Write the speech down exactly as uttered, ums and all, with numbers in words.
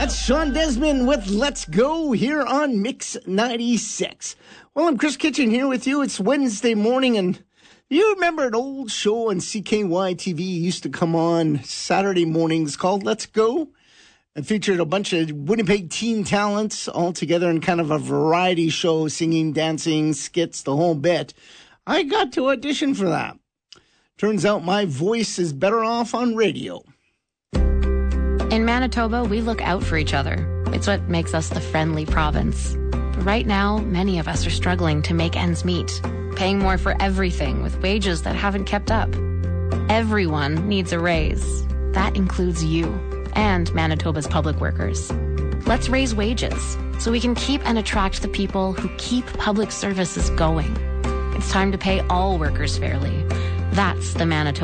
That's Sean Desmond with Let's Go here on Mix ninety-six. Well, I'm Chris Kitchen here with you. It's Wednesday morning, and you remember an old show on C K Y T V used to come on Saturday mornings called Let's Go? It featured a bunch of Winnipeg teen talents all together in kind of a variety show, singing, dancing, skits, the whole bit. I got to audition for that. Turns out my voice is better off on radio. In Manitoba, we look out for each other. It's what makes us the friendly province. But right now, many of us are struggling to make ends meet, paying more for everything with wages that haven't kept up. Everyone needs a raise. That includes you and Manitoba's public workers. Let's raise wages so we can keep and attract the people who keep public services going. It's time to pay all workers fairly. That's the Manitoba